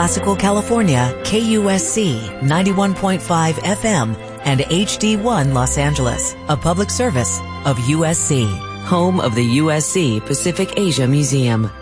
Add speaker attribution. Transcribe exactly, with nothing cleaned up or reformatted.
Speaker 1: Classical California, K U S C ninety-one point five F M and H D one Los Angeles, a public service of U S C, home of the U S C Pacific Asia Museum.